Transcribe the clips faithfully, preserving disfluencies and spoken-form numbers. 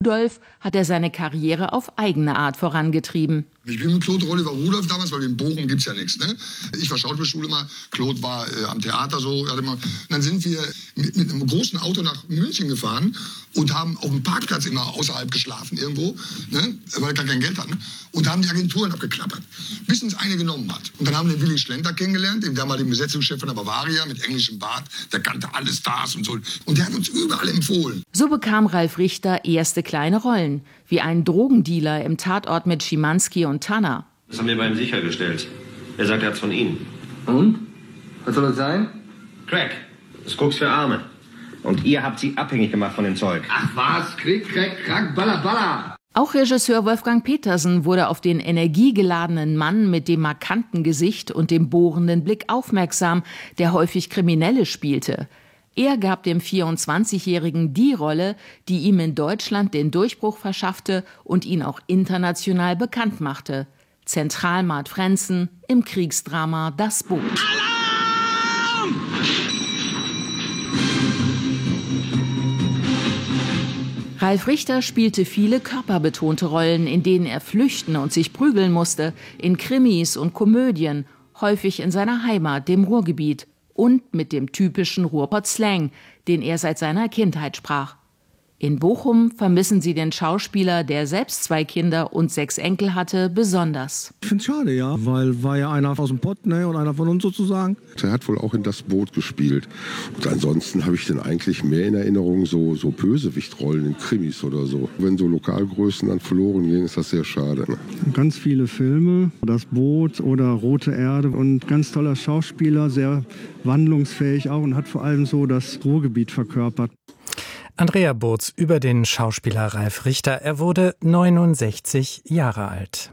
Rudolf hat er seine Karriere auf eigene Art vorangetrieben. Ich bin mit Claude Oliver Rudolph damals, weil in Bochum gibt's ja nichts. Ne? Ich war Schauspielschule mal, Claude war äh, am Theater so. Hatte mal, dann sind wir mit, mit einem großen Auto nach München gefahren und haben auf dem Parkplatz immer außerhalb geschlafen irgendwo, ne? Weil wir gar kein Geld hatten. Und haben die Agenturen abgeklappert, bis uns eine genommen hat. Und dann haben wir den Willy Schlenter kennengelernt, den damaligen Besetzungschef von der Bavaria mit englischem Bart. Der kannte alle Stars und so. Und der hat uns überall empfohlen. So bekam Ralf Richter erste kleine Rollen, wie ein Drogendealer im Tatort mit Schimanski und Tanner. Das haben wir bei ihm sichergestellt. Er sagt, er hat's von Ihnen. Und? Was soll das sein? Crack. Das Koks für Arme. Und ihr habt sie abhängig gemacht von dem Zeug. Ach was, Krieg, Crack, Crack, Baller, Baller. Auch Regisseur Wolfgang Petersen wurde auf den energiegeladenen Mann mit dem markanten Gesicht und dem bohrenden Blick aufmerksam, der häufig Kriminelle spielte. Er gab dem vierundzwanzigjährigen die Rolle, die ihm in Deutschland den Durchbruch verschaffte und ihn auch international bekannt machte. Zentralmart Frenzen im Kriegsdrama Das Boot. Alarm! Ralf Richter spielte viele körperbetonte Rollen, in denen er flüchten und sich prügeln musste, in Krimis und Komödien, häufig in seiner Heimat, dem Ruhrgebiet, und mit dem typischen Ruhrpott-Slang, den er seit seiner Kindheit sprach. In Bochum vermissen sie den Schauspieler, der selbst zwei Kinder und sechs Enkel hatte, besonders. Ich finde es schade, ja, weil war ja einer aus dem Pott, ne, und einer von uns sozusagen. Er hat wohl auch in Das Boot gespielt. Und ansonsten habe ich den eigentlich mehr in Erinnerung, so, so Bösewichtrollen in Krimis oder so. Wenn so Lokalgrößen dann verloren gehen, ist das sehr schade. Ne? Ganz viele Filme, Das Boot oder Rote Erde, und ganz toller Schauspieler, sehr wandlungsfähig auch und hat vor allem so das Ruhrgebiet verkörpert. Andrea Burz über den Schauspieler Ralf Richter. Er wurde neunundsechzig Jahre alt.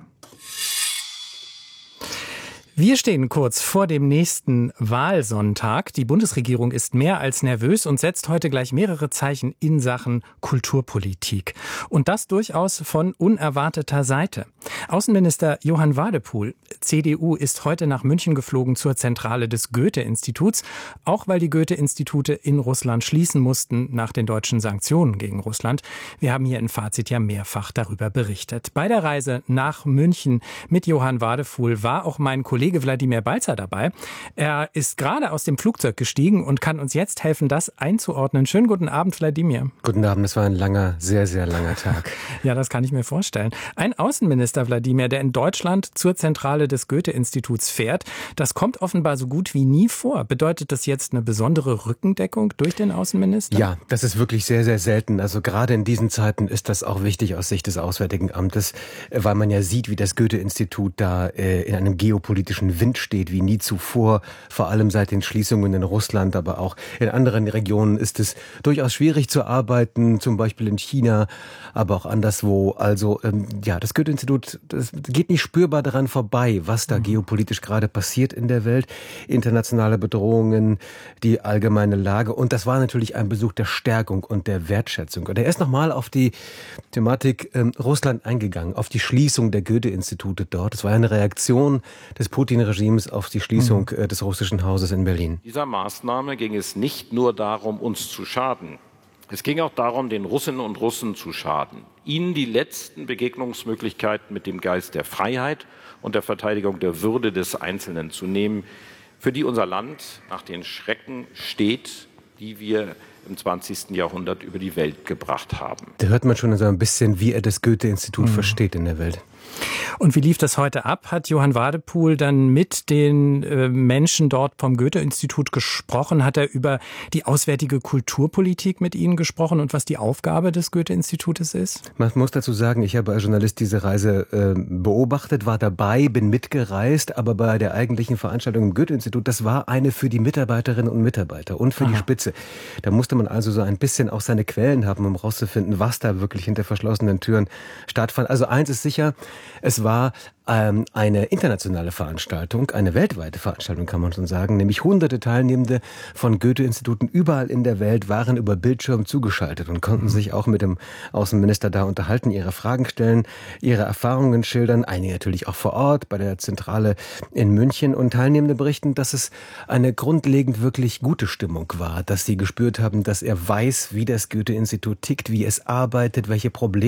Wir stehen kurz vor dem nächsten Wahlsonntag. Die Bundesregierung ist mehr als nervös und setzt heute gleich mehrere Zeichen in Sachen Kulturpolitik. Und das durchaus von unerwarteter Seite. Außenminister Johann Wadephul, C D U, ist heute nach München geflogen zur Zentrale des Goethe-Instituts, auch weil die Goethe-Institute in Russland schließen mussten nach den deutschen Sanktionen gegen Russland. Wir haben hier in Fazit ja mehrfach darüber berichtet. Bei der Reise nach München mit Johann Wadephul war auch mein Kollege Wladimir Balzer dabei. Er ist gerade aus dem Flugzeug gestiegen und kann uns jetzt helfen, das einzuordnen. Schönen guten Abend, Wladimir. Guten Abend, es war ein langer, sehr, sehr langer Tag. Ja, das kann ich mir vorstellen. Ein Außenminister, Wladimir, der in Deutschland zur Zentrale des Goethe-Instituts fährt, das kommt offenbar so gut wie nie vor. Bedeutet das jetzt eine besondere Rückendeckung durch den Außenminister? Ja, das ist wirklich sehr, sehr selten. Also gerade in diesen Zeiten ist das auch wichtig aus Sicht des Auswärtigen Amtes, weil man ja sieht, wie das Goethe-Institut da äh, in einem geopolitischen Wind steht wie nie zuvor. Vor allem seit den Schließungen in Russland, aber auch in anderen Regionen ist es durchaus schwierig zu arbeiten, zum Beispiel in China, aber auch anderswo. Also ähm, ja, das Goethe-Institut, das geht nicht spürbar daran vorbei, was da mhm. geopolitisch gerade passiert in der Welt. Internationale Bedrohungen, die allgemeine Lage. Und das war natürlich ein Besuch der Stärkung und der Wertschätzung. Und er ist nochmal auf die Thematik ähm, Russland eingegangen, auf die Schließung der Goethe-Institute dort. Es war eine Reaktion des Putin-Regimes auf die Schließung mhm. des russischen Hauses in Berlin. Dieser Maßnahme ging es nicht nur darum, uns zu schaden. Es ging auch darum, den Russinnen und Russen zu schaden. Ihnen die letzten Begegnungsmöglichkeiten mit dem Geist der Freiheit und der Verteidigung der Würde des Einzelnen zu nehmen, für die unser Land nach den Schrecken steht, die wir im zwanzigsten Jahrhundert über die Welt gebracht haben. Da hört man schon so ein bisschen, wie er das Goethe-Institut mhm. versteht in der Welt. Und wie lief das heute ab? Hat Johann Wadephul dann mit den äh, Menschen dort vom Goethe-Institut gesprochen? Hat er über die auswärtige Kulturpolitik mit ihnen gesprochen und was die Aufgabe des Goethe-Institutes ist? Man muss dazu sagen, ich habe als Journalist diese Reise äh, beobachtet, war dabei, bin mitgereist, aber bei der eigentlichen Veranstaltung im Goethe-Institut, das war eine für die Mitarbeiterinnen und Mitarbeiter und für Aha. die Spitze. Da musste man also so ein bisschen auch seine Quellen haben, um rauszufinden, was da wirklich hinter verschlossenen Türen stattfand. Also eins ist sicher, es war ähm, eine internationale Veranstaltung, eine weltweite Veranstaltung, kann man schon sagen, nämlich hunderte Teilnehmende von Goethe-Instituten überall in der Welt waren über Bildschirm zugeschaltet und konnten sich auch mit dem Außenminister da unterhalten, ihre Fragen stellen, ihre Erfahrungen schildern, einige natürlich auch vor Ort bei der Zentrale in München, und Teilnehmende berichten, dass es eine grundlegend wirklich gute Stimmung war, dass sie gespürt haben, dass er weiß, wie das Goethe-Institut tickt, wie es arbeitet, welche Probleme